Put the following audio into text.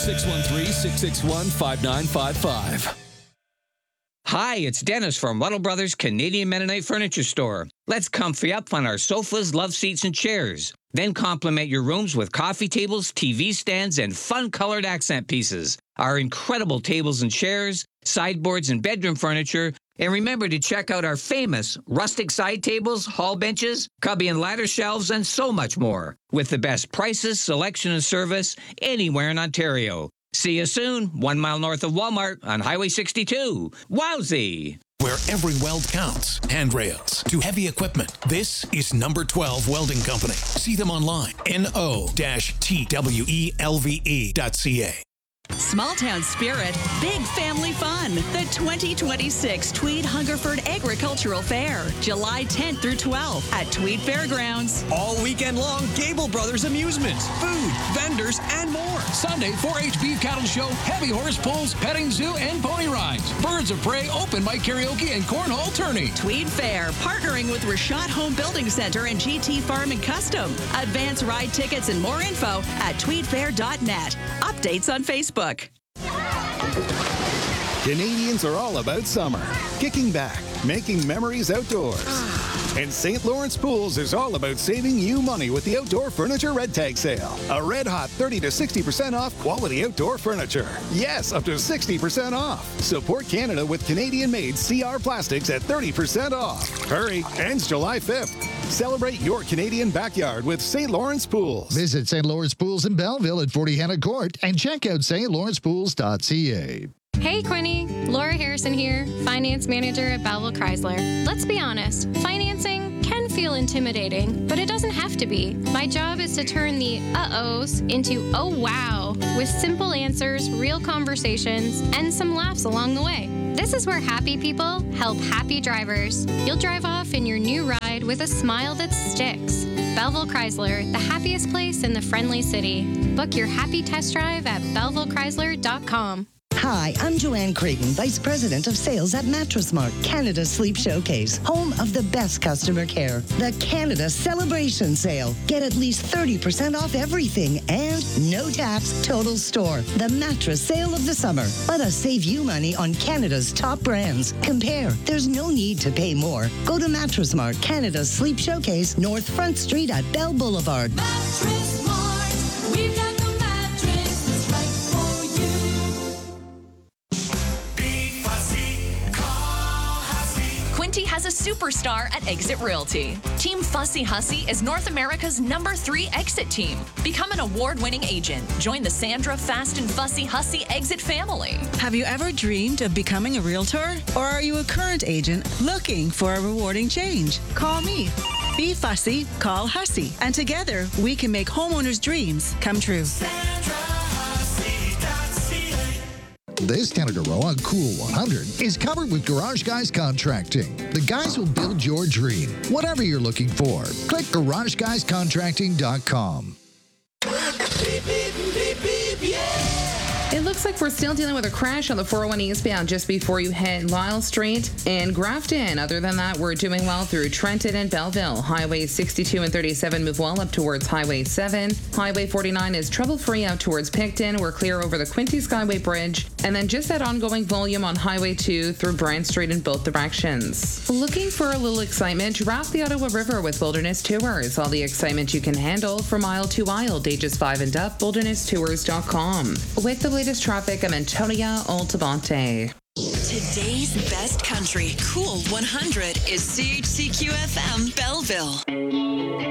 613-661-5955. Hi, it's Dennis from Ruddle Brothers Canadian Mennonite Furniture Store. Let's comfy up on our sofas, love seats, and chairs. Then complement your rooms with coffee tables, TV stands, and fun-colored accent pieces. Our incredible tables and chairs, sideboards, and bedroom furniture. And remember to check out our famous rustic side tables, hall benches, cubby and ladder shelves, and so much more. With the best prices, selection, and service anywhere in Ontario. See you soon, 1 mile north of Walmart on Highway 62. Wowzee! Where every weld counts. Handrails to heavy equipment. This is Number 12 Welding Company. See them online. no-twelve.ca. Small town spirit, big family fun. The 2026 Tweed Hungerford Agricultural Fair, July 10th through 12th at Tweed Fairgrounds. All weekend long, Gable Brothers amusements, food, vendors, and more. Sunday, 4-H beef cattle show, heavy horse pulls, petting zoo, and pony rides. Birds of Prey, open mic karaoke, and cornhole tourney. Tweed Fair, partnering with Rashad Home Building Center and GT Farm and Custom. Advance ride tickets and more info at tweedfair.net. Updates on Facebook. Canadians are all about summer. Kicking back, making memories outdoors. And St. Lawrence Pools is all about saving you money with the Outdoor Furniture Red Tag Sale. A red-hot 30 to 60% off quality outdoor furniture. Yes, up to 60% off. Support Canada with Canadian-made CR plastics at 30% off. Hurry, ends July 5th. Celebrate your Canadian backyard with St. Lawrence Pools. Visit St. Lawrence Pools in Belleville at 40 Hannah Court and check out stlawrencepools.ca. Hey, Quinny. Laura Harrison here, Finance Manager at Belleville Chrysler. Let's be honest, financing can feel intimidating, but it doesn't have to be. My job is to turn the uh-ohs into oh wow with simple answers, real conversations, and some laughs along the way. This is where happy people help happy drivers. You'll drive off in your new ride with a smile that sticks. Belleville Chrysler, the happiest place in the friendly city. Book your happy test drive at BellevilleChrysler.com. Hi, I'm Joanne Creighton, Vice President of Sales at Mattress Mart, Canada's Sleep Showcase, home of the best customer care. The Canada Celebration Sale. Get at least 30% off everything and no tax, total store. The mattress sale of the summer. Let us save you money on Canada's top brands. Compare. There's no need to pay more. Go to Mattress Mart, Canada's Sleep Showcase, North Front Street at Bell Boulevard. Mattress Mart. We've got the mattress that's right for you. Quinty has a superstar at Exit Realty. Team Fussy Hussy is North America's #3 exit team. Become an award-winning agent. Join the Sandra Fast and Fussy Hussy exit family. Have you ever dreamed of becoming a realtor? Or are you a current agent looking for a rewarding change? Call me. Be fussy, call Hussy. And together, we can make homeowners' dreams come true. This Canada Row on Cool 100 is covered with Garage Guys Contracting. The guys will build your dream, whatever you're looking for. Click GarageGuysContracting.com. It looks like we're still dealing with a crash on the 401 eastbound just before you hit Lyle Street and Grafton. Other than that, we're doing well through Trenton and Belleville. Highway 62 and 37 move well up towards Highway 7. Highway 49 is trouble-free out towards Picton. We're clear over the Quinte Skyway Bridge. And then just that ongoing volume on Highway 2 through Bryan Street in both directions. Looking for a little excitement? Raft the Ottawa River with Wilderness Tours. All the excitement you can handle from Isle to Isle, ages 5 and up, wildernesstours.com. With the latest traffic, I'm Antonia Altabonte. Today's best country, Cool 100, is CHCQ FM Belleville.